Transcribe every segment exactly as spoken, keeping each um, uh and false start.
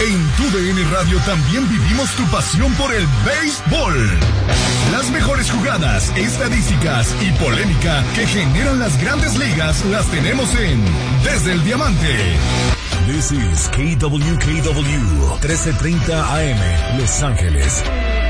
En Tu D N Radio también vivimos tu pasión por el béisbol. Las mejores jugadas, estadísticas y polémica que generan las grandes ligas las tenemos en Desde el Diamante. This is K W K W, trece treinta A M, Los Ángeles.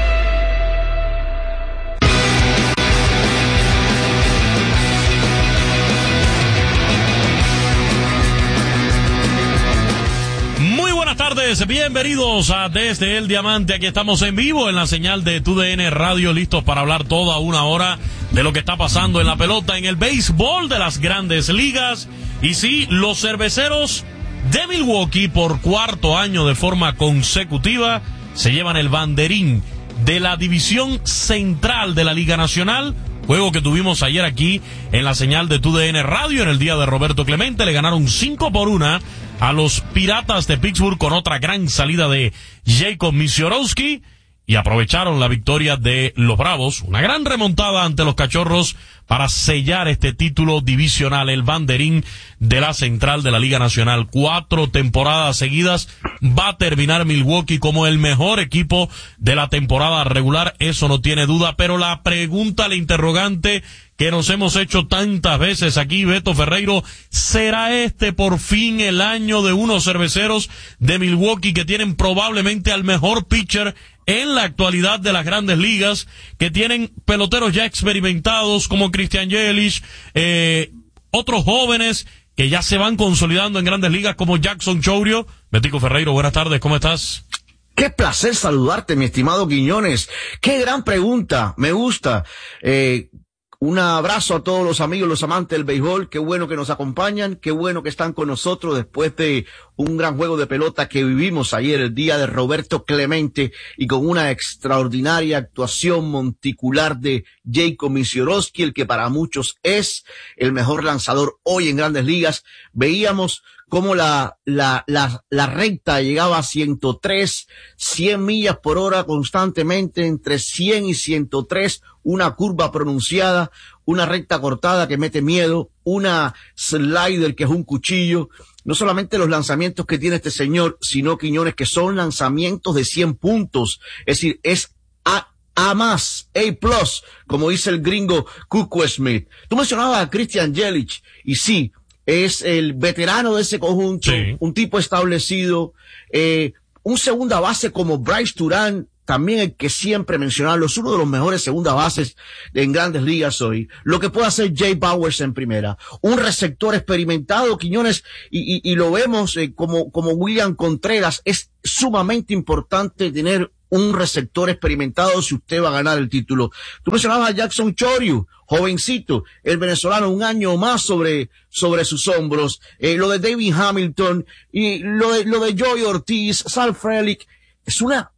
Bienvenidos a Desde el Diamante. Aquí estamos en vivo en la señal de Tu D N Radio, listos para hablar toda una hora de lo que está pasando en la pelota, en el béisbol de las grandes ligas. Y sí, los cerveceros de Milwaukee, por cuarto año de forma consecutiva, se llevan el banderín de la división central de la Liga Nacional. Juego que tuvimos ayer aquí en la señal de Tu D N Radio en el día de Roberto Clemente. Le ganaron cinco por una a los Piratas de Pittsburgh con otra gran salida de Jacob Misiorowski y aprovecharon la victoria de los Bravos. Una gran remontada ante los Cachorros para sellar este título divisional, el banderín de la central de la Liga Nacional. Cuatro temporadas seguidas va a terminar Milwaukee como el mejor equipo de la temporada regular, eso no tiene duda, pero la pregunta, la interrogante que nos hemos hecho tantas veces aquí, Beto Ferreiro, ¿será este por fin el año de unos cerveceros de Milwaukee que tienen probablemente al mejor pitcher en la actualidad de las grandes ligas, que tienen peloteros ya experimentados como Christian Yelich, eh, otros jóvenes que ya se van consolidando en grandes ligas como Jackson Chourio? Betico Ferreiro, buenas tardes, ¿cómo estás? Qué placer saludarte, mi estimado Quiñones. Qué gran pregunta, me gusta. Eh, Un abrazo a todos los amigos, los amantes del béisbol. Qué bueno que nos acompañan, qué bueno que están con nosotros después de un gran juego de pelota que vivimos ayer, el día de Roberto Clemente, y con una extraordinaria actuación monticular de Jacob Misiorowski, el que para muchos es el mejor lanzador hoy en Grandes Ligas. Veíamos cómo la, la, la, la recta llegaba a ciento tres, cien millas por hora constantemente, entre cien y ciento tres, una curva pronunciada, una recta cortada que mete miedo, una slider que es un cuchillo. No solamente los lanzamientos que tiene este señor, sino, Quiñones, que son lanzamientos de cien puntos. Es decir, es A, A más, A plus, como dice el gringo Cuco Smith. Tú mencionabas a Christian Yelich, y sí, es el veterano de ese conjunto, sí, un tipo establecido, eh, un segunda base como Bryce Turán, también el que siempre mencionarlo, es uno de los mejores segunda bases en Grandes Ligas hoy. Lo que puede hacer Jay Bowers en primera, un receptor experimentado, Quiñones, y, y, y lo vemos eh, como, como William Contreras. Es sumamente importante tener un receptor experimentado si usted va a ganar el título. Tú mencionabas a Jackson Chourio, jovencito, el venezolano, un año más sobre, sobre sus hombros, eh, lo de David Hamilton, y lo de, lo de Joey Ortiz, Sal Frelick. Es una,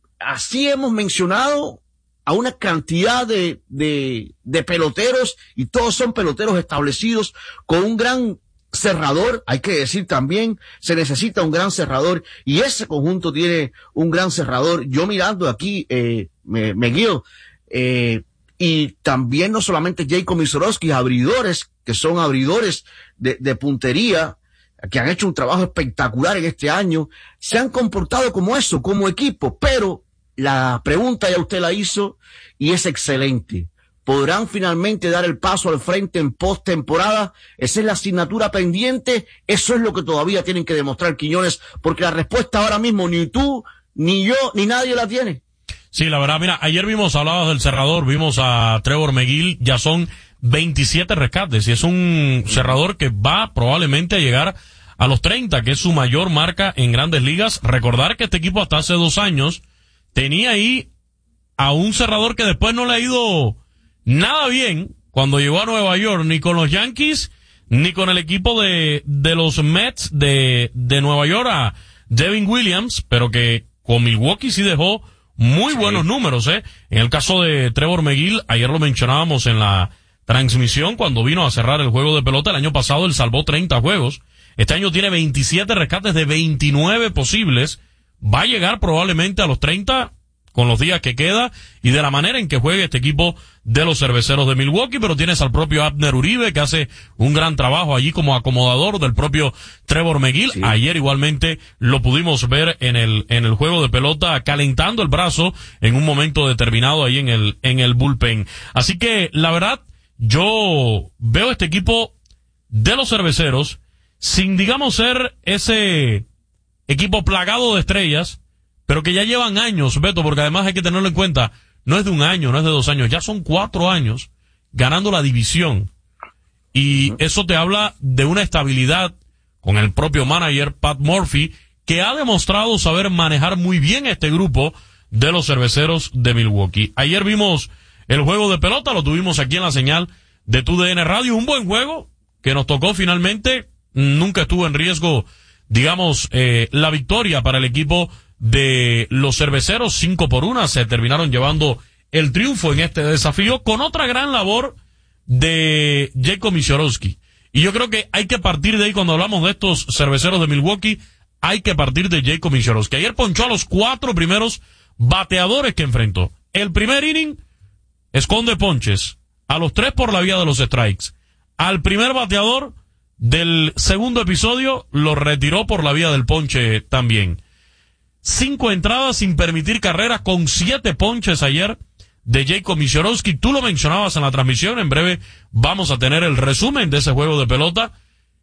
así hemos mencionado a una cantidad de, de, de peloteros, y todos son peloteros establecidos con un gran cerrador. Hay que decir también, se necesita un gran cerrador, y ese conjunto tiene un gran cerrador. Yo mirando aquí, eh, me, me guío, eh, y también no solamente Jacob Misiorowski, abridores, que son abridores de, de puntería, que han hecho un trabajo espectacular en este año, se han comportado como eso, como equipo. Pero la pregunta ya usted la hizo, y es excelente. ¿Podrán finalmente dar el paso al frente en postemporada? Esa es la asignatura pendiente. Eso es lo que todavía tienen que demostrar, Quiñones, porque la respuesta ahora mismo ni tú, ni yo, ni nadie la tiene. Sí, la verdad, mira, ayer vimos, hablabas del cerrador, vimos a Trevor McGill, ya son veintisiete rescates, y es un cerrador que va probablemente a llegar a los treinta, que es su mayor marca en Grandes Ligas. Recordar que este equipo hasta hace dos años tenía ahí a un cerrador que después no le ha ido nada bien cuando llegó a Nueva York, ni con los Yankees, ni con el equipo de, de los Mets de, de Nueva York, a Devin Williams, pero que con Milwaukee sí dejó muy buenos números, eh. En el caso de Trevor McGill, ayer lo mencionábamos en la transmisión cuando vino a cerrar el juego de pelota. El año pasado él salvó treinta juegos. Este año tiene veintisiete rescates de veintinueve posibles. Va a llegar probablemente a los treinta con los días que queda y de la manera en que juega este equipo de los Cerveceros de Milwaukee, pero tienes al propio Abner Uribe, que hace un gran trabajo allí como acomodador del propio Trevor McGill. Sí. Ayer igualmente lo pudimos ver en el, en el juego de pelota, calentando el brazo en un momento determinado ahí en el, en el bullpen. Así que, la verdad, yo veo este equipo de los Cerveceros sin, digamos, ser ese equipo plagado de estrellas, pero que ya llevan años, Beto, porque además hay que tenerlo en cuenta, no es de un año, no es de dos años, ya son cuatro años ganando la división. Y eso te habla de una estabilidad con el propio manager, Pat Murphy, que ha demostrado saber manejar muy bien este grupo de los Cerveceros de Milwaukee. Ayer vimos el juego de pelota, lo tuvimos aquí en la señal de Tu D N Radio, un buen juego que nos tocó finalmente, nunca estuvo en riesgo, digamos, eh, la victoria para el equipo de los Cerveceros. Cinco por una se terminaron llevando el triunfo en este desafío con otra gran labor de Jacob Misiorowski. Y yo creo que hay que partir de ahí cuando hablamos de estos Cerveceros de Milwaukee, hay que partir de Jacob Misiorowski. Ayer ponchó a los cuatro primeros bateadores que enfrentó. El primer inning esconde ponches, a los tres por la vía de los strikes. Al primer bateador del segundo episodio lo retiró por la vía del ponche también. Cinco entradas sin permitir carreras con siete ponches ayer de Jacob Misiorowski. Tú lo mencionabas en la transmisión. En breve vamos a tener el resumen de ese juego de pelota.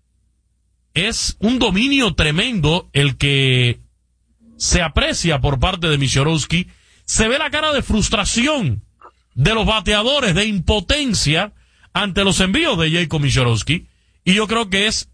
Es un dominio tremendo el que se aprecia por parte de Misiorowski. Se ve la cara de frustración de los bateadores, de impotencia ante los envíos de Jacob Misiorowski. Y yo creo que es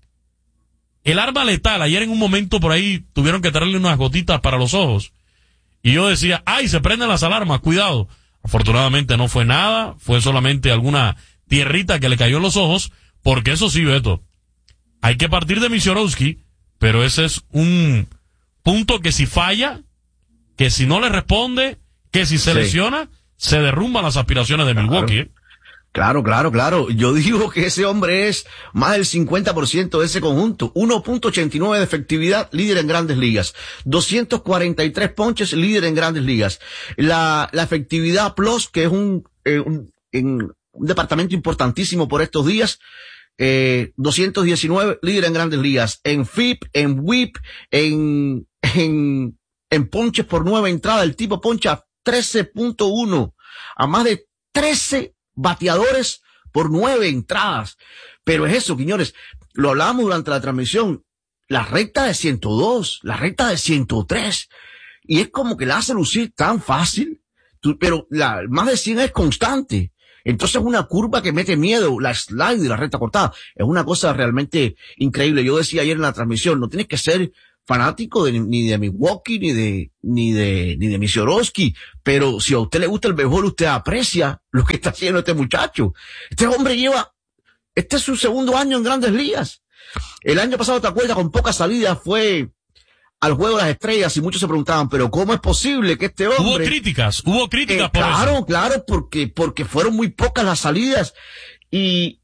el arma letal. Ayer en un momento por ahí tuvieron que traerle unas gotitas para los ojos. Y yo decía, ¡ay, se prenden las alarmas! Cuidado. Afortunadamente no fue nada. Fue solamente alguna tierrita que le cayó en los ojos. Porque eso sí, Beto, hay que partir de Misiorowski, pero ese es un punto que si falla, que si no le responde, que si se sí. lesiona, se derrumban las aspiraciones de claro. Milwaukee, ¿eh? Claro, claro, claro. Yo digo que ese hombre es más del cincuenta por ciento de ese conjunto. uno punto ochenta y nueve de efectividad, líder en grandes ligas. doscientos cuarenta y tres ponches, líder en grandes ligas. La, la efectividad plus, que es un, eh, un, en un departamento importantísimo por estos días, eh, doscientos diecinueve, líder en grandes ligas. En F I P, en W I P, en, en, en ponches por nueve entradas, el tipo poncha trece punto uno, a más de trece bateadores por nueve entradas. Pero es eso, Quiñones, lo hablábamos durante la transmisión, la recta de ciento dos, la recta de ciento tres, y es como que la hace lucir tan fácil, pero la más de cien es constante. Entonces es una curva que mete miedo, la slide de la recta cortada, es una cosa realmente increíble. Yo decía ayer en la transmisión, no tienes que ser fanático de, ni de Milwaukee, ni de, ni de, ni de Misiorowski, pero si a usted le gusta el béisbol, usted aprecia lo que está haciendo este muchacho. Este hombre lleva, este es su segundo año en Grandes Ligas. El año pasado, ¿te acuerdas? Con pocas salidas fue al Juego de las Estrellas y muchos se preguntaban, pero ¿cómo es posible que este hombre... Hubo críticas, hubo críticas eh, por claro, eso. Claro, claro, porque, porque fueron muy pocas las salidas y,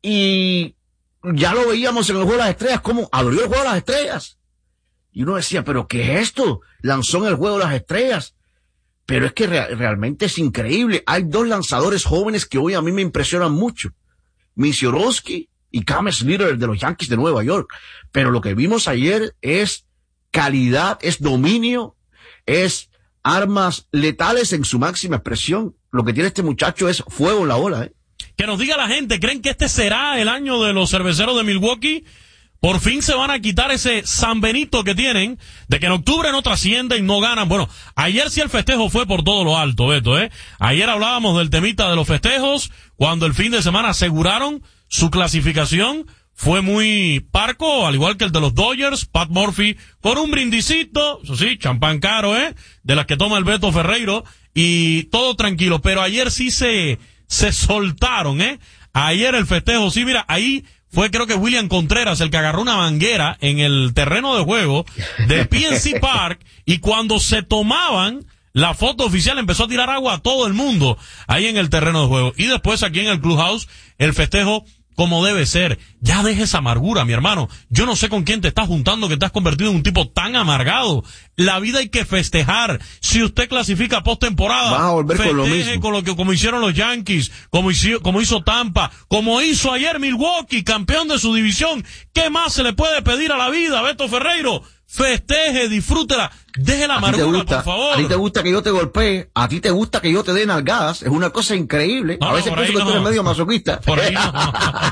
y ya lo veíamos en el Juego de las Estrellas, cómo abrió el Juego de las Estrellas. Y uno decía, ¿pero qué es esto? Lanzó en el Juego de las Estrellas. Pero es que re- realmente es increíble. Hay dos lanzadores jóvenes que hoy a mí me impresionan mucho. Misiorowski y Cam Slater de los Yankees de Nueva York. Pero lo que vimos ayer es calidad, es dominio, es armas letales en su máxima expresión. Lo que tiene este muchacho es fuego en la ola, ¿eh? Que nos diga la gente, ¿creen que este será el año de los Cerveceros de Milwaukee? Por fin se van a quitar ese San Benito que tienen, de que en octubre no trascienden, no ganan. Bueno, ayer sí el festejo fue por todo lo alto, Beto, ¿eh? Ayer hablábamos del temita de los festejos, cuando el fin de semana aseguraron su clasificación. Fue muy parco, al igual que el de los Dodgers, Pat Murphy, con un brindicito, eso sí, champán caro, ¿eh? De las que toma el Beto Ferreiro, y todo tranquilo. Pero ayer sí se, se soltaron, ¿eh? Ayer el festejo, sí, mira, ahí fue creo que William Contreras el que agarró una manguera en el terreno de juego del P N C Park, y cuando se tomaban la foto oficial empezó a tirar agua a todo el mundo ahí en el terreno de juego. Y después aquí en el Clubhouse el festejo como debe ser. Ya deja esa amargura, mi hermano. Yo no sé con quién te estás juntando que te has convertido en un tipo tan amargado. La vida hay que festejar. Si usted clasifica postemporada, vas a volver festeje con lo mismo. Con lo que, como hicieron los Yankees, como hizo, como hizo Tampa, como hizo ayer Milwaukee, campeón de su división. ¿Qué más se le puede pedir a la vida, Beto Ferreiro? Festeje, disfrútela, deje la amargura, por favor. A ti te gusta que yo te golpee, a ti te gusta que yo te dé nalgadas, es una cosa increíble. No, a veces no, pienso que no. tú eres medio masoquista. Por ahí no.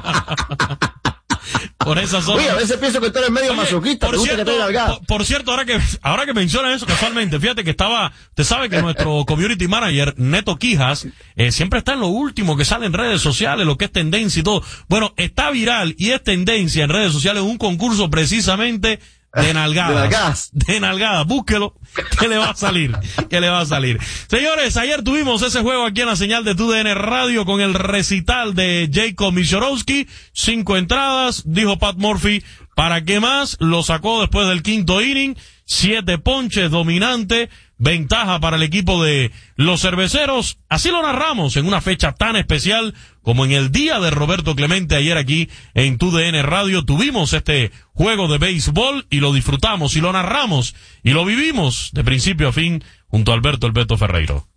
Por esa zona. Oye, a veces pienso que tú eres medio Oye, masoquista, por te gusta cierto, que te dé nalgadas. por, por cierto, ahora que, ahora que menciona eso casualmente, fíjate que estaba, usted sabe que nuestro community manager, Neto Quijas, eh, siempre está en lo último que sale en redes sociales, lo que es tendencia y todo. Bueno, está viral y es tendencia en redes sociales un concurso precisamente de nalgadas. De nalgadas. De nalgadas. Búsquelo, que le va a salir. Que le va a salir. Señores, ayer tuvimos ese juego aquí en la señal de T U D N Radio con el recital de Jacob Misiorowski. Cinco entradas, dijo Pat Murphy. ¿Para qué más? Lo sacó después del quinto inning. Siete ponches, dominante. Ventaja para el equipo de los cerveceros. Así lo narramos en una fecha tan especial como en el día de Roberto Clemente. Ayer aquí en T U D N Radio tuvimos este juego de béisbol y lo disfrutamos y lo narramos y lo vivimos de principio a fin junto a Alberto el Beto Ferreiro.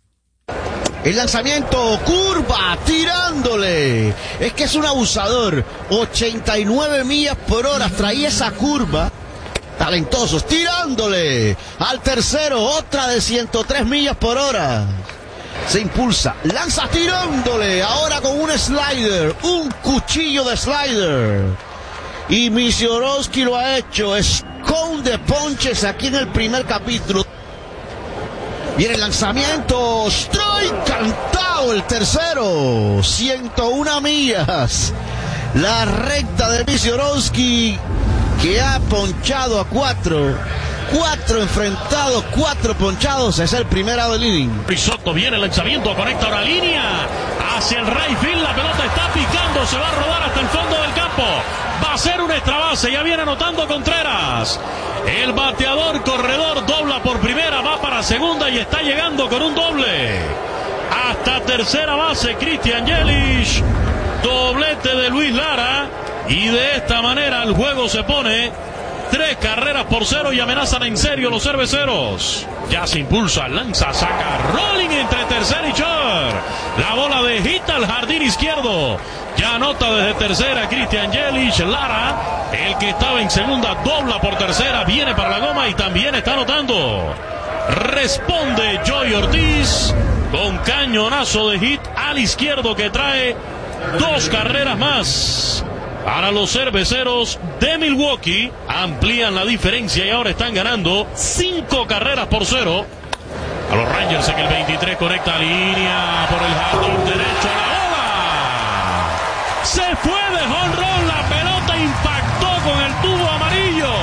El lanzamiento, curva, tirándole. Es que es un abusador. ochenta y nueve millas por hora. Traía esa curva. Talentosos, tirándole. Al tercero, otra de ciento tres millas por hora. Se impulsa, lanza tirándole. Ahora con un slider. Un cuchillo de slider. Y Misiorowski lo ha hecho. Esconde ponches aquí en el primer capítulo. Viene el lanzamiento, strike cantado el tercero, ciento una millas. La recta de Misiorowski que ha ponchado a cuatro, cuatro enfrentados, cuatro ponchados, es el primer out del inning. Risotto viene el lanzamiento, conecta una línea hacia el right field, la pelota está picando, se va a rodar hasta el fondo del campo. Va a ser una extra base, ya viene anotando Contreras. El bateador corredor dobla por primera, va para segunda y está llegando con un doble. Hasta tercera base, Christian Yelich. Doblete de Luis Lara. Y de esta manera el juego se pone tres carreras por cero y amenazan en serio los cerveceros. Ya se impulsa, lanza, saca, rolling entre tercera y short. La bola de hit al jardín izquierdo. Ya anota desde tercera Christian Yelich. Lara, el que estaba en segunda, dobla por tercera, viene para la goma y también está anotando. Responde Joey Ortiz con cañonazo de hit al izquierdo que trae dos carreras más. Para los cerveceros de Milwaukee, amplían la diferencia y ahora están ganando cinco carreras por cero. A los Rangers en el veintitrés conecta línea por el jardín derecho. La bola se fue de home run, la pelota impactó con el tubo amarillo.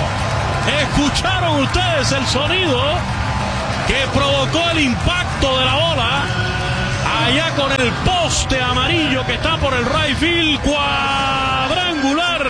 ¿Escucharon ustedes el sonido que provocó el impacto de la bola? Allá con el poste amarillo que está por el right field, cuadrangular.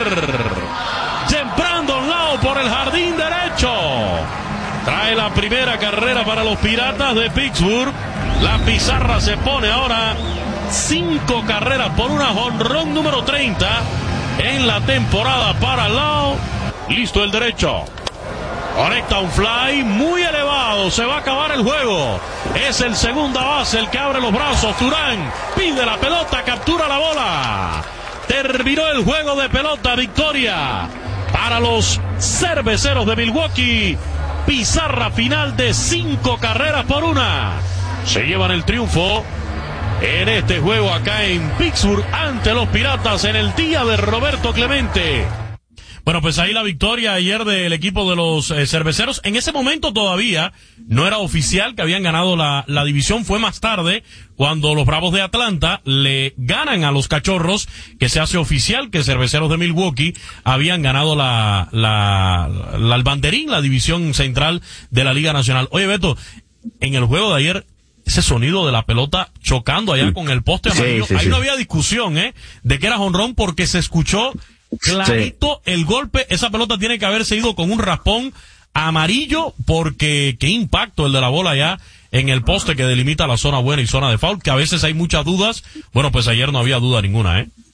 Temprano Lau por el jardín derecho. Trae la primera carrera para los Piratas de Pittsburgh. La pizarra se pone ahora cinco carreras por una, jonrón número treinta en la temporada para Lau. Listo el derecho. Conecta un fly muy elevado, se va a acabar el juego. Es el segunda base el que abre los brazos. Turán pide la pelota, captura la bola. Terminó el juego de pelota, victoria para los cerveceros de Milwaukee. Pizarra final de cinco carreras por una. Se llevan el triunfo en este juego acá en Pittsburgh ante los Piratas en el día de Roberto Clemente. Bueno, pues ahí la victoria ayer del equipo de los eh, cerveceros. En ese momento todavía no era oficial que habían ganado la, la división. Fue más tarde cuando los Bravos de Atlanta le ganan a los Cachorros, que se hace oficial que Cerveceros de Milwaukee habían ganado la, la, la el banderín, la división central de la Liga Nacional. Oye, Beto, en el juego de ayer, ese sonido de la pelota chocando allá con el poste amarillo, sí, sí, ahí sí. No había discusión, ¿eh? De que era jonrón porque se escuchó clarito sí. El golpe. Esa pelota tiene que haberse ido con un raspón amarillo porque qué impacto el de la bola ya en el poste que delimita la zona buena y zona de foul, que a veces hay muchas dudas. Bueno, pues ayer no había duda ninguna, ¿eh?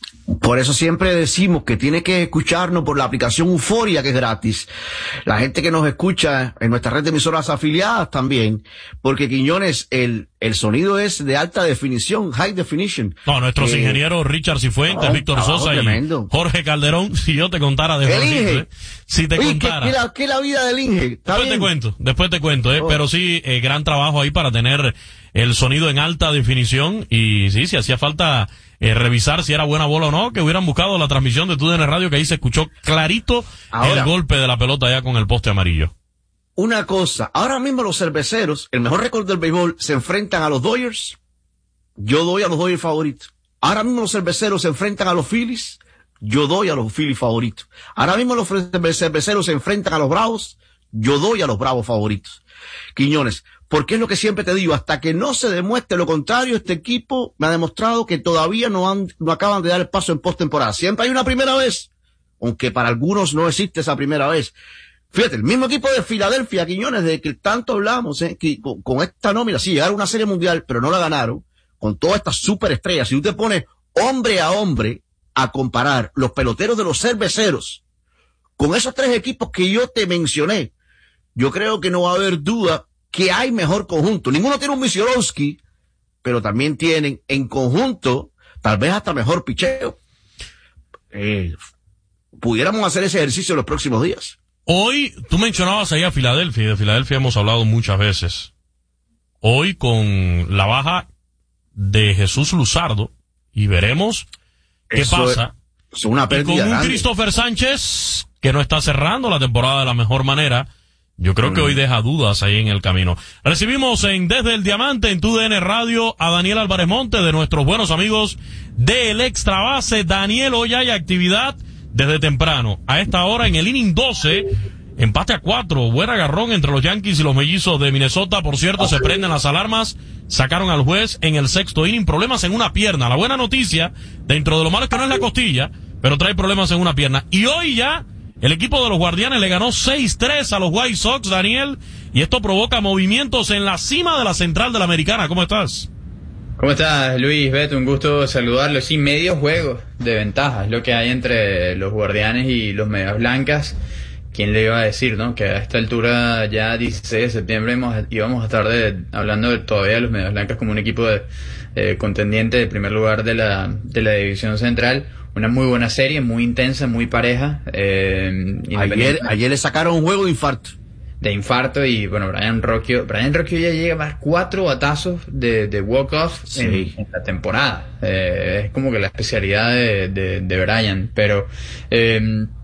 Por eso siempre decimos que tiene que escucharnos por la aplicación Euforia, que es gratis. La gente que nos escucha en nuestra red de emisoras afiliadas también, porque Quiñones, el, el sonido es de alta definición, high definition. No, nuestros eh, ingenieros Richard Cifuentes, no, Víctor Sosa tremendo. y Jorge Calderón, si yo te contara de El Francisco, Inge. ¿eh? Si te Oye, contara. ¿qué, qué, la, qué la vida del Inge? ¿Está Después bien? te cuento, después te cuento, ¿eh? Oh. Pero sí, eh, gran trabajo ahí para tener el sonido en alta definición y sí, si hacía falta eh, revisar si era buena bola o no, que hubieran buscado la transmisión de T U D N Radio, que ahí se escuchó clarito Ahora, el golpe de la pelota allá con el poste amarillo. Una cosa, ahora mismo los cerveceros, el mejor récord del béisbol, se enfrentan a los Dodgers. Yo doy a los Dodgers favoritos. Ahora mismo los cerveceros se enfrentan a los Phillies. Yo doy a los Phillies favoritos. Ahora mismo los cerveceros se enfrentan a los Bravos. Yo doy a los Bravos favoritos. Quiñones, porque es lo que siempre te digo, hasta que no se demuestre lo contrario, este equipo me ha demostrado que todavía no han, no acaban de dar el paso en postemporada. Siempre hay una primera vez, aunque para algunos no existe esa primera vez. Fíjate, el mismo equipo de Filadelfia, Quiñones, de que tanto hablamos, eh, que con, con esta nómina, sí, llegaron a una serie mundial, pero no la ganaron, con todas estas superestrellas. Si tú te pones hombre a hombre a comparar los peloteros de los cerveceros con esos tres equipos que yo te mencioné, yo creo que no va a haber duda que hay mejor conjunto. Ninguno tiene un Misiorowski, pero también tienen en conjunto tal vez hasta mejor picheo. Eh, pudiéramos hacer ese ejercicio en los próximos días. Hoy, tú mencionabas ahí a Filadelfia, y de Filadelfia hemos hablado muchas veces. Hoy con la baja de Jesús Luzardo, y veremos qué Eso pasa. Es, es una y pérdida con un grande. Christopher Sánchez que no está cerrando la temporada de la mejor manera. Yo creo que hoy deja dudas ahí en el camino. Recibimos en Desde el Diamante, en T U D N Radio, a Daniel Álvarez Monte, de nuestros buenos amigos del Extra Base. Daniel, hoy hay actividad desde temprano. A esta hora, en el inning doce, empate a cuatro. Buen agarrón entre los Yankees y los Mellizos de Minnesota. Por cierto, se prenden las alarmas. Sacaron al juez en el sexto inning. Problemas en una pierna. La buena noticia, dentro de lo malo es que no es la costilla, pero trae problemas en una pierna. Y hoy ya el equipo de los Guardianes le ganó seis tres a los White Sox, Daniel, y esto provoca movimientos en la cima de la central de la Americana. ¿Cómo estás? ¿Cómo estás, Luis? Beto, un gusto saludarlo. Sí, medio juego de ventaja es lo que hay entre los Guardianes y los Medias Blancas. ¿Quién le iba a decir, no? Que a esta altura, ya dieciséis de septiembre, hemos, íbamos a estar de, hablando de, todavía de los Medias Blancas como un equipo de, eh, contendiente de primer lugar de la, de la división central. Una muy buena serie, muy intensa, muy pareja. Eh, ayer, ayer le sacaron un juego de infarto. De infarto y, bueno, Brian Rocchio, Brian Rocchio ya llega a más cuatro batazos de, de walk-off sí. en, en la temporada. Eh, es como que la especialidad de, de, de Brian, pero eh,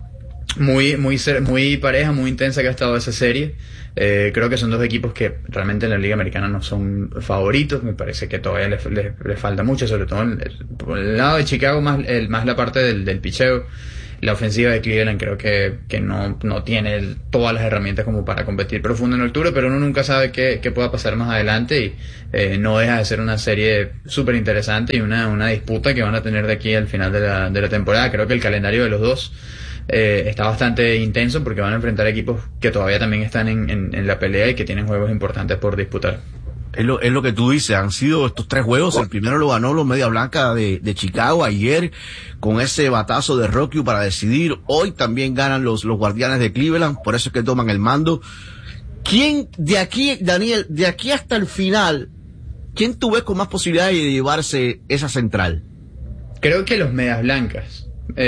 muy, muy, muy pareja, muy intensa que ha estado esa serie. Eh, creo que son dos equipos que realmente en la Liga Americana no son favoritos. Me parece que todavía les, les, les falta mucho, sobre todo en, por el lado de Chicago, más, el, más la parte del, del picheo. La ofensiva de Cleveland creo que, que no, no tiene el, todas las herramientas como para competir profundo en altura, pero uno nunca sabe qué, qué pueda pasar más adelante y eh, no deja de ser una serie súper interesante y una, una disputa que van a tener de aquí al final de la, de la temporada. Creo que el calendario de los dos eh, está bastante intenso porque van a enfrentar equipos que todavía también están en, en, en la pelea y que tienen juegos importantes por disputar. Es lo, es lo que tú dices, han sido estos tres juegos, el primero lo ganó los Media Blanca de, de Chicago ayer, con ese batazo de Rocchio para decidir, hoy también ganan los, los Guardianes de Cleveland, por eso es que toman el mando. ¿Quién, de aquí, Daniel, de aquí hasta el final, quién tú ves con más posibilidades de llevarse esa central? Creo que los Medias Blancas,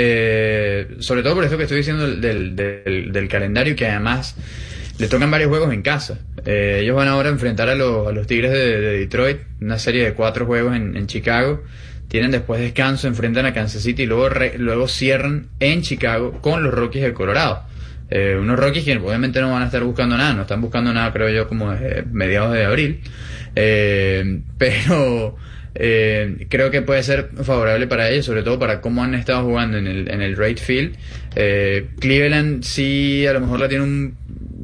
eh, sobre todo por esto que estoy diciendo del, del, del calendario, que además le tocan varios juegos en casa. Eh, ellos van ahora a enfrentar a los, a los Tigres de, de Detroit, una serie de cuatro juegos en, en Chicago. Tienen después descanso, enfrentan a Kansas City y luego, re, luego cierran en Chicago con los Rockies de Colorado. Eh, unos Rockies que obviamente no van a estar buscando nada, no están buscando nada creo yo como desde mediados de abril. Eh, pero eh, creo que puede ser favorable para ellos, sobre todo para cómo han estado jugando en el, en el right field. Eh, Cleveland sí a lo mejor la tiene un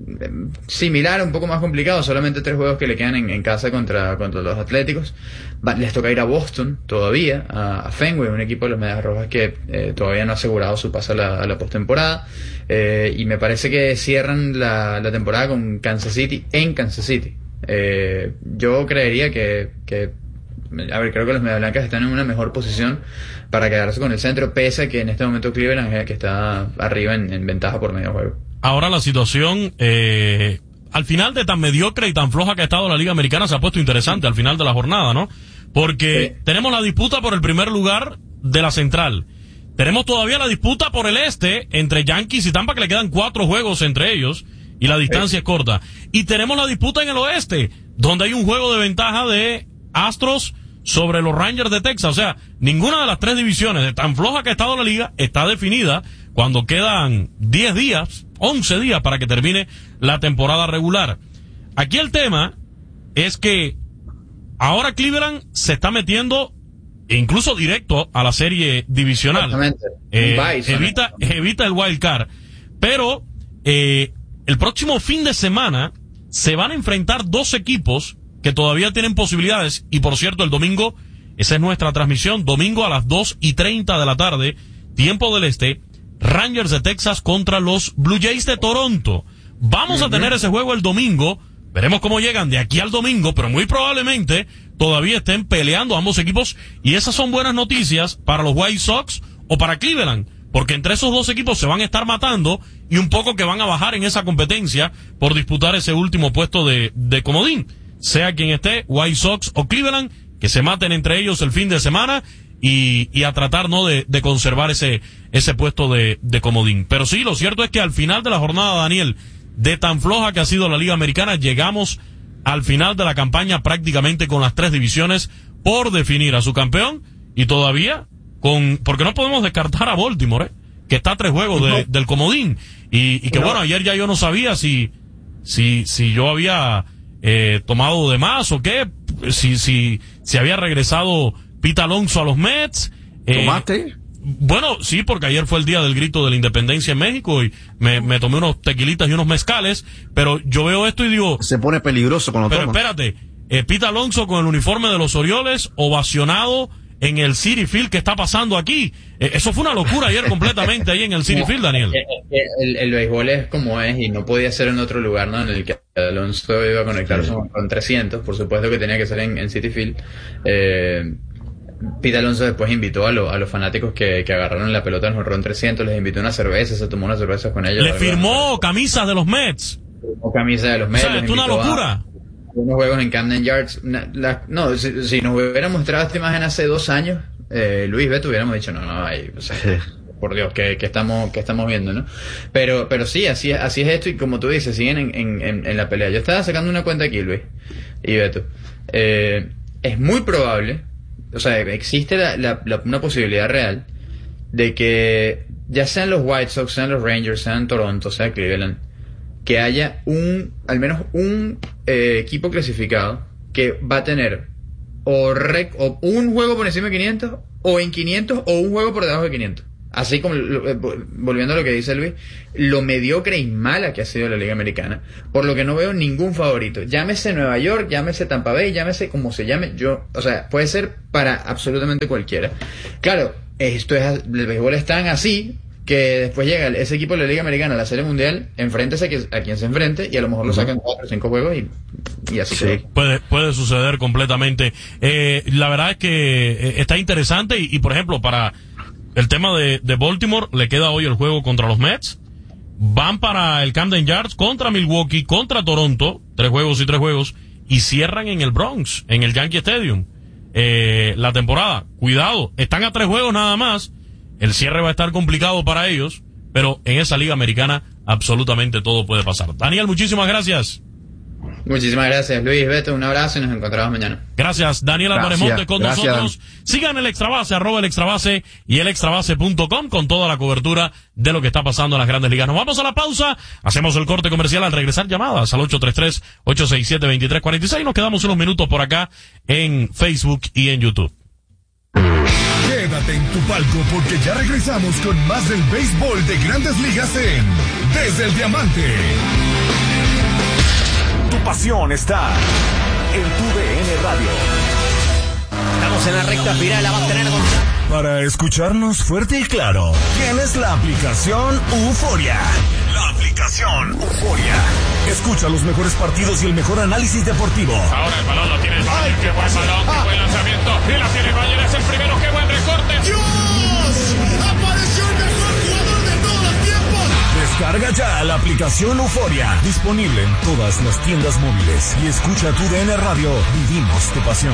similar, un poco más complicado, solamente tres juegos que le quedan en, en casa contra, contra los Atléticos. Va, les toca ir a Boston todavía, a, a Fenway, un equipo de los Medias Rojas que eh, todavía no ha asegurado su paso a la, a la postemporada. Eh, y me parece que cierran la, la temporada con Kansas City en Kansas City. Eh, yo creería que, que a ver, creo que los Medias Blancas están en una mejor posición para quedarse con el centro, pese a que en este momento Cleveland es el que está arriba en, en ventaja por medio juego. Ahora la situación, eh, al final de tan mediocre y tan floja que ha estado la Liga Americana, se ha puesto interesante al final de la jornada, ¿no? Porque sí. Tenemos la disputa por el primer lugar de la Central. Tenemos todavía la disputa por el este entre Yankees y Tampa, que le quedan cuatro juegos entre ellos y la distancia sí. es corta. Y tenemos la disputa en el oeste, donde hay un juego de ventaja de Astros sobre los Rangers de Texas. O sea, ninguna de las tres divisiones, de tan floja que ha estado la liga, está definida cuando quedan diez días, once días para que termine la temporada regular. Aquí el tema es que ahora Cleveland se está metiendo incluso directo a la serie divisional. Eh, evita, evita el wild card. Pero eh, el próximo fin de semana se van a enfrentar dos equipos que todavía tienen posibilidades. Y por cierto, el domingo, esa es nuestra transmisión, domingo a las dos y treinta de la tarde, tiempo del este, Rangers de Texas contra los Blue Jays de Toronto. Vamos uh-huh. a tener ese juego el domingo. Veremos cómo llegan de aquí al domingo, pero muy probablemente todavía estén peleando ambos equipos, y esas son buenas noticias para los White Sox o para Cleveland, porque entre esos dos equipos se van a estar matando y un poco que van a bajar en esa competencia por disputar ese último puesto de, de comodín. Sea quien esté, White Sox o Cleveland, que se maten entre ellos el fin de semana y, y a tratar, ¿no?, de, de conservar ese, ese puesto de, de comodín. Pero sí, lo cierto es que al final de la jornada, Daniel, de tan floja que ha sido la Liga Americana, llegamos al final de la campaña prácticamente con las tres divisiones por definir a su campeón, y todavía con, porque no podemos descartar a Baltimore, ¿eh?, que está a tres juegos de, no. del comodín, y, y que no. bueno, ayer ya yo no sabía si, si, si yo había, eh, tomado de más o qué, si, si, si había regresado Pete Alonso a los Mets. Eh, ¿Tomaste? Bueno, sí, porque ayer fue el día del grito de la independencia en México y me, me tomé unos tequilitas y unos mezcales, pero yo veo esto y digo... Se pone peligroso con los Pero espérate, eh, Pete Alonso con el uniforme de los Orioles, ovacionado en el Citi Field. ¿Qué está pasando aquí? Eh, eso fue una locura ayer completamente ahí en el Citi Field, Daniel. El, el, el béisbol es como es y no podía ser en otro lugar, ¿no?, en el que Alonso iba a conectarse sí. con trescientos, por supuesto que tenía que ser en, en Citi Field. Eh... Pete Alonso después invitó a, lo, a los fanáticos que, que agarraron la pelota en el jonrón trescientos, les invitó una cerveza, se tomó unas cervezas con ellos. Le firmó camisas de los Mets. Firmó camisas de los Mets. O sea, es una locura. Unos juegos en Camden Yards. Una, la, no, si, si nos hubieran mostrado esta imagen hace dos años, eh, Luis Beto, hubiéramos dicho, no, no, ay, o sea, por Dios, que, que estamos que estamos viendo, ¿no? Pero pero sí, así, así es esto, y como tú dices, siguen en, en, en, en la pelea. Yo estaba sacando una cuenta aquí, Luis y Beto. Eh, es muy probable... O sea, existe la, la, la, una posibilidad real de que ya sean los White Sox, sean los Rangers, sean Toronto, sea Cleveland, que haya un, al menos un eh, equipo clasificado que va a tener o, rec, o un juego por encima de quinientos, o en quinientos, o un juego por debajo de quinientos. Así como, volviendo a lo que dice Luis, lo mediocre y mala que ha sido la Liga Americana, por lo que no veo ningún favorito. Llámese Nueva York, llámese Tampa Bay, llámese como se llame, yo, o sea, puede ser para absolutamente cualquiera. Claro, esto es, el béisbol es tan así que después llega ese equipo de la Liga Americana a la Serie Mundial, enfréntese a quien, a quien se enfrente, y a lo mejor lo sacan cuatro o cinco juegos y, y así sí, puede puede suceder completamente. Eh, la verdad es que eh, está interesante y, y por ejemplo, para el tema de, de Baltimore, le queda hoy el juego contra los Mets. Van para el Camden Yards contra Milwaukee, contra Toronto, tres juegos y tres juegos, y cierran en el Bronx, en el Yankee Stadium, eh, la temporada. Cuidado, están a tres juegos nada más. El cierre va a estar complicado para ellos, pero en esa Liga Americana absolutamente todo puede pasar. Daniel, muchísimas gracias. Muchísimas gracias, Luis, Beto, un abrazo y nos encontramos mañana. Gracias, Daniel Álvarez Monte con gracias. nosotros. Sigan el Extrabase, arroba el Extrabase y el extrabase punto com con toda la cobertura de lo que está pasando en las Grandes Ligas. Nos vamos a la pausa, hacemos el corte comercial. Al regresar, llamadas al ocho tres tres, ocho seis siete, dos tres cuatro seis. Nos quedamos unos minutos por acá en Facebook y en YouTube. Quédate en tu palco porque ya regresamos con más del béisbol de Grandes Ligas en Desde el Diamante. Tu pasión está en tu D N Radio. Estamos en la recta final, la va a tener con... Para escucharnos fuerte y claro, tienes la aplicación Euforia. La aplicación Euforia. Escucha los mejores partidos y el mejor análisis deportivo. Ahora el balón lo tiene el Bayern. Qué buen balón, qué buen lanzamiento. Y la tiene el Bayern, es el primero. Qué buen recorte. ¡Dios! ¡Apareció el mejor jugador de todos los tiempos! Descarga ya la aplicación Euforia. Disponible en todas las tiendas móviles. Y escucha tu D N Radio. Vivimos tu pasión.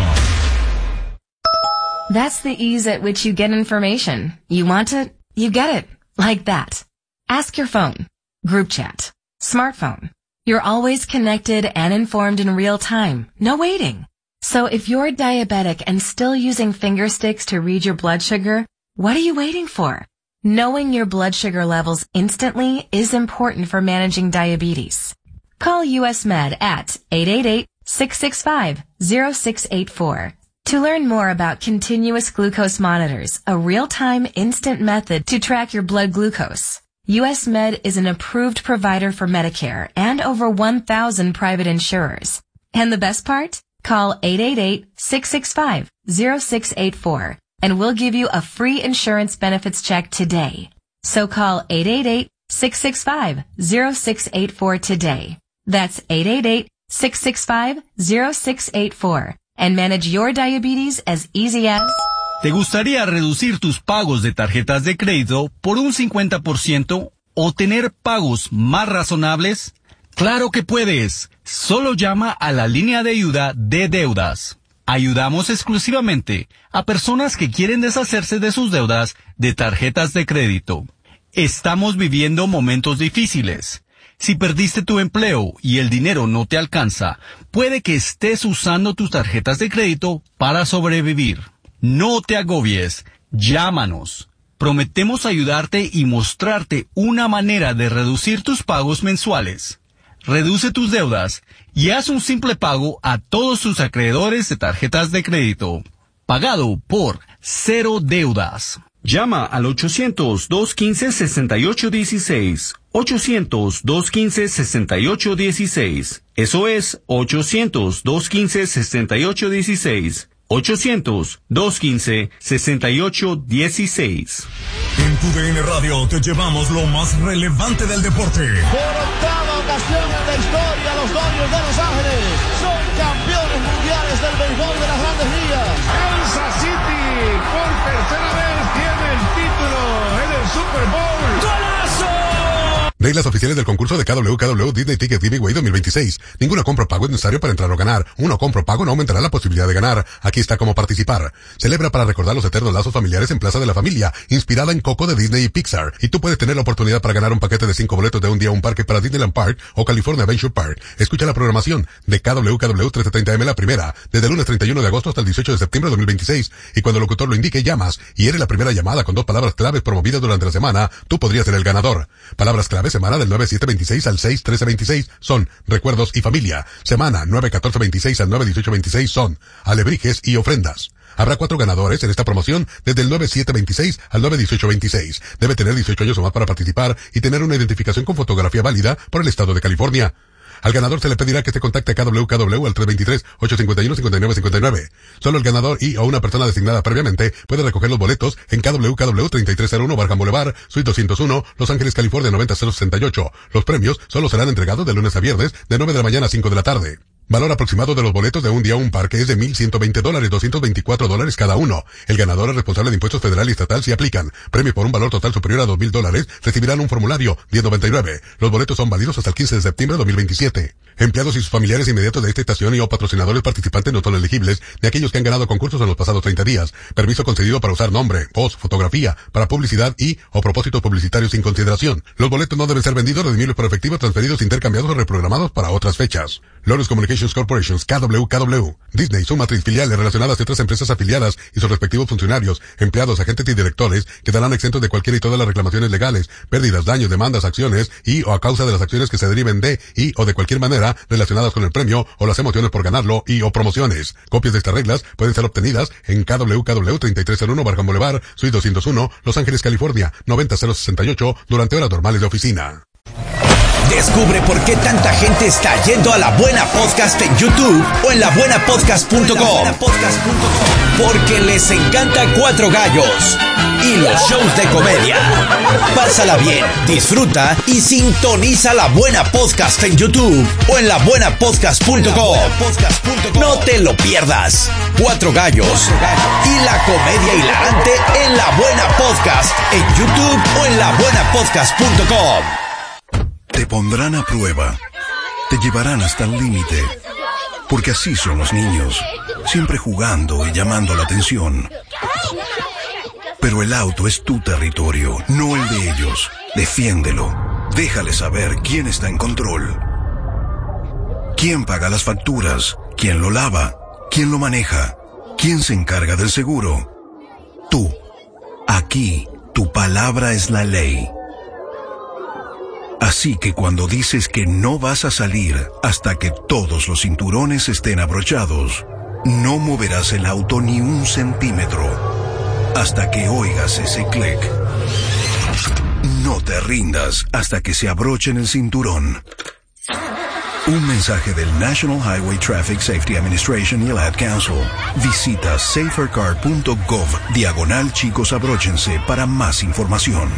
That's the ease at which you get information. You want it, you get it. Like that. Ask your phone. Group chat. Smartphone. You're always connected and informed in real time. No waiting. So if you're diabetic and still using finger sticks to read your blood sugar, what are you waiting for? Knowing your blood sugar levels instantly is important for managing diabetes. Call U S Med at eight eight eight, six six five, zero six eight four. To learn more about continuous glucose monitors, a real-time instant method to track your blood glucose, U S Med is an approved provider for Medicare and over one thousand private insurers. And the best part? Call eight eight eight, six six five, zero six eight four and we'll give you a free insurance benefits check today. So call eight eight eight, six six five, zero six eight four today. That's eight eight eight, six six five, zero six eight four. And manage your diabetes as easy as... ¿Te gustaría reducir tus pagos de tarjetas de crédito por un cincuenta por ciento o tener pagos más razonables? ¡Claro que puedes! Solo llama a la línea de ayuda de deudas. Ayudamos exclusivamente a personas que quieren deshacerse de sus deudas de tarjetas de crédito. Estamos viviendo momentos difíciles. Si perdiste tu empleo y el dinero no te alcanza, puede que estés usando tus tarjetas de crédito para sobrevivir. No te agobies, llámanos. Prometemos ayudarte y mostrarte una manera de reducir tus pagos mensuales. Reduce tus deudas y haz un simple pago a todos tus acreedores de tarjetas de crédito. Pagado por Cero Deudas. Llama al ochocientos, dos quince, sesenta y ocho dieciséis. ochocientos, dos quince, sesenta y ocho dieciséis. Eso es ochocientos, dos quince, sesenta y ocho dieciséis. ochocientos, dos quince, sesenta y ocho dieciséis. En tu D N Radio te llevamos lo más relevante del deporte. Por octava ocasión en la historia, los Dodgers de Los Ángeles son campeones mundiales del béisbol de las Grandes Ligas. Kansas City por tercera vez tiene el título en el Super Bowl. ¡Golazo! Reglas oficiales del concurso de K W K W Disney Ticket Giveaway dos mil veintiséis. Ninguna compra o pago es necesario para entrar o ganar. Una compra o pago no aumentará la posibilidad de ganar. Aquí está cómo participar. Celebra para recordar los eternos lazos familiares en Plaza de la Familia, inspirada en Coco de Disney y Pixar. Y tú puedes tener la oportunidad para ganar un paquete de cinco boletos de un día a un parque para Disneyland Park o California Adventure Park. Escucha la programación de K W K W trece treinta M la primera, desde el lunes treinta y uno de agosto hasta el dieciocho de septiembre de dos mil veintiséis. Y cuando el locutor lo indique, llamas y eres la primera llamada con dos palabras claves promovidas durante la semana, tú podrías ser el ganador. Palabras clave semana del nueve siete veintiséis al seis trece veintiséis son recuerdos y familia. Semana nueve catorce veintiséis al nueve dieciocho veintiséis son alebrijes y ofrendas. Habrá cuatro ganadores en esta promoción desde el nueve siete veintiséis al nueve dieciocho veintiséis. Debe tener dieciocho años o más para participar y tener una identificación con fotografía válida por el estado de California. Al ganador se le pedirá que se contacte a K W K W al tres veintitrés, ochocientos cincuenta y uno, cincuenta y nueve cincuenta y nueve. Solo el ganador y o una persona designada previamente puede recoger los boletos en K W K W treinta y tres cero uno Barham Boulevard, Suite doscientos uno, Los Ángeles, California noventa cero sesenta y ocho. Los premios solo serán entregados de lunes a viernes de nueve de la mañana a cinco de la tarde. Valor aproximado de los boletos de un día a un parque es de mil ciento veinte dólares, doscientos veinticuatro dólares cada uno. El ganador es responsable de impuestos federal y estatal si aplican. Premios por un valor total superior a dos mil dólares recibirán un formulario diez noventa y nueve. Los boletos son válidos hasta el quince de septiembre de dos mil veintisiete. Empleados y sus familiares inmediatos de esta estación y o patrocinadores participantes no son elegibles de aquellos que han ganado concursos en los pasados treinta días. Permiso concedido para usar nombre, voz, fotografía, para publicidad y o propósitos publicitarios sin consideración. Los boletos no deben ser vendidos, redimibles por efectivo, transferidos, intercambiados o reprogramados para otras fechas. Lotus Communications Corporation, K W K W, Disney, su matriz, filiales relacionadas y otras empresas afiliadas y sus respectivos funcionarios, empleados, agentes y directores quedarán exentos de cualquier y todas las reclamaciones legales, pérdidas, daños, demandas, acciones y o a causa de las acciones que se deriven de y o de cualquier manera relacionadas con el premio o las emociones por ganarlo y o promociones. Copias de estas reglas pueden ser obtenidas en K W K W treinta y tres cero uno Barham Boulevard, Suite doscientos uno, Los Ángeles, California noventa cero sesenta y ocho durante horas normales de oficina. Descubre por qué tanta gente está yendo a La Buena Podcast en YouTube o en la buena podcast punto com. Porque les encanta Cuatro Gallos y los shows de comedia. Pásala bien, disfruta y sintoniza La Buena Podcast en YouTube o en la buena podcast punto com. No te lo pierdas. Cuatro Gallos y la comedia hilarante en La Buena Podcast en YouTube o en la buena podcast punto com. Te pondrán a prueba. Te llevarán hasta el límite. Porque así son los niños, siempre jugando y llamando la atención. Pero el auto es tu territorio, no el de ellos. Defiéndelo. Déjale saber quién está en control. ¿Quién paga las facturas? ¿Quién lo lava? ¿Quién lo maneja? ¿Quién se encarga del seguro? Tú. Aquí, tu palabra es la ley. Así que cuando dices que no vas a salir hasta que todos los cinturones estén abrochados, no moverás el auto ni un centímetro hasta que oigas ese clic. No te rindas hasta que se abrochen el cinturón. Un mensaje del National Highway Traffic Safety Administration y el Ad Council. Visita safercar punto gov diagonal chicos abróchense para más información.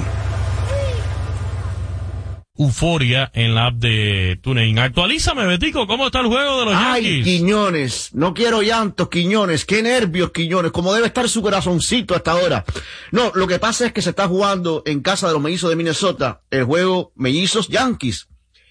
Euforia en la app de TuneIn. Actualízame, Betico, ¿cómo está el juego de los Ay, Yankees? Quiñones, no quiero llantos, Quiñones, qué nervios, Quiñones, como debe estar su corazoncito hasta ahora. No, lo que pasa es que se está jugando en casa de los mellizos de Minnesota, el juego mellizos Yankees,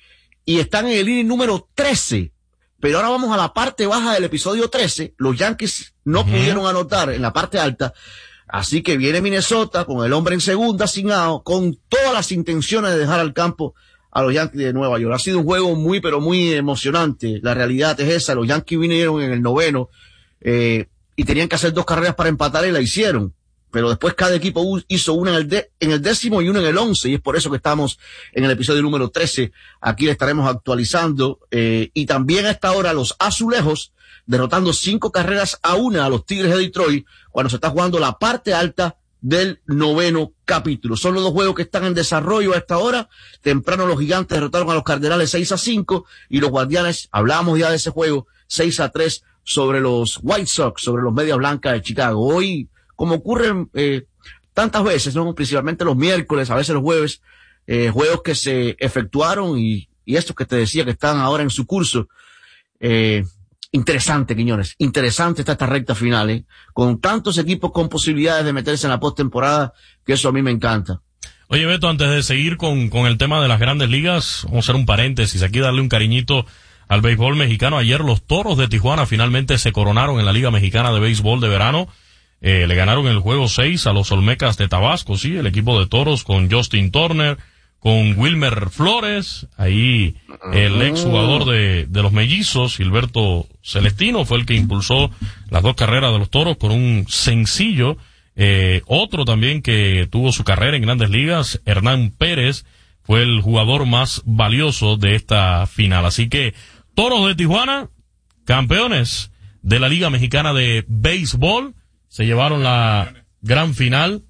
y están en el inning número trece, pero ahora vamos a la parte baja del episodio trece, los Yankees no uh-huh. pudieron anotar en la parte alta, así que viene Minnesota con el hombre en segunda, sin out, con todas las intenciones de dejar al campo a los Yankees de Nueva York. Ha sido un juego muy, pero muy emocionante. La realidad es esa. Los Yankees vinieron en el noveno eh, y tenían que hacer dos carreras para empatar y la hicieron. Pero después cada equipo hizo una en el, de, en el décimo y una en el once, y es por eso que estamos en el episodio número trece. Aquí le estaremos actualizando. Eh, y también a esta hora los Azulejos derrotando cinco carreras a una a los Tigres de Detroit cuando se está jugando la parte alta del noveno capítulo. Son los dos juegos que están en desarrollo a esta hora. Temprano los Gigantes derrotaron a los Cardenales seis a cinco y los Guardianes, hablamos ya de ese juego, seis a tres sobre los White Sox, sobre los Medias Blancas de Chicago. Hoy, como ocurre eh, tantas veces, ¿no? Principalmente los miércoles, a veces los jueves, eh, juegos que se efectuaron y, y estos que te decía que están ahora en su curso. Eh, Interesante, Quiñones, interesante está esta recta final, ¿eh? Con tantos equipos con posibilidades de meterse en la postemporada, que eso a mí me encanta. Oye, Beto, antes de seguir con, con el tema de las grandes ligas, vamos a hacer un paréntesis, aquí darle un cariñito al béisbol mexicano. Ayer los Toros de Tijuana finalmente se coronaron en la Liga Mexicana de Béisbol de Verano. Eh, le ganaron el juego seis a los Olmecas de Tabasco, sí, el equipo de Toros con Justin Turner, con Wilmer Flores, ahí el ex jugador de, de los Mellizos, Gilberto Celestino, fue el que impulsó las dos carreras de los Toros con un sencillo. Eh, otro también que tuvo su carrera en Grandes Ligas, Hernán Pérez, fue el jugador más valioso de esta final. Así que Toros de Tijuana, campeones de la Liga Mexicana de Béisbol, se llevaron la gran final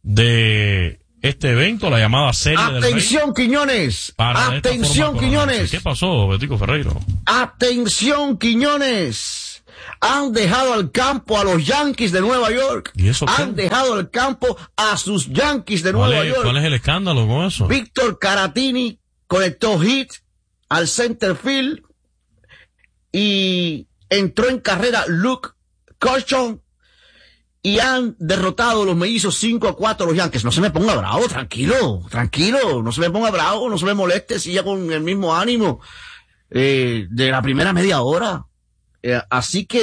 de este evento, la llamada Serie del Rey. ¡Atención, Quiñones! ¡Atención, Quiñones! ¿Qué pasó, Betico Ferreiro? ¡Atención, Quiñones! Han dejado al campo a los Yankees de Nueva York. ¿Y eso qué? Han dejado al campo a sus Yankees de Nueva York. ¿Cuál es el escándalo con eso? Víctor Caratini conectó hit al center field y entró en carrera Luke Kershaw. Y han derrotado los mellizos cinco a cuatro a los Yankees. No se me ponga bravo, tranquilo, tranquilo. No se me ponga bravo, no se me moleste, siga con el mismo ánimo eh, de la primera media hora. Eh, así que